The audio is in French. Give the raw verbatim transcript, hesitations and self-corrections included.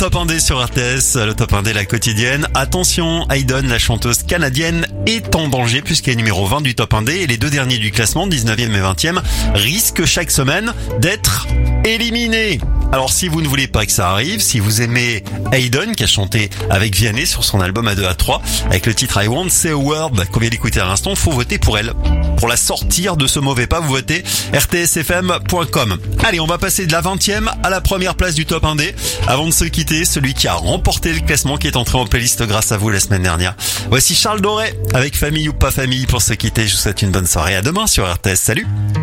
Top un D sur R T S, le Top un D, la quotidienne. Attention, Hayden, la chanteuse canadienne, est en danger puisqu'elle est numéro vingt du Top un D et les deux derniers du classement, dix-neuvième et vingtième, risquent chaque semaine d'être éliminés. Alors si vous ne voulez pas que ça arrive, si vous aimez Hayden qui a chanté avec Vianney sur son album A deux A trois avec le titre I Won't Say a Word qu'on vient d'écouter à l'instant, faut voter pour elle. Pour la sortir de ce mauvais pas, vous votez R T S F M point com. Allez, on va passer de la vingtième à la première place du Top un D. Avant de se quitter, celui qui a remporté le classement, qui est entré en playlist grâce à vous la semaine dernière. Voici Charles Doré avec Famille ou pas famille pour se quitter. Je vous souhaite une bonne soirée. À demain sur R T S. Salut!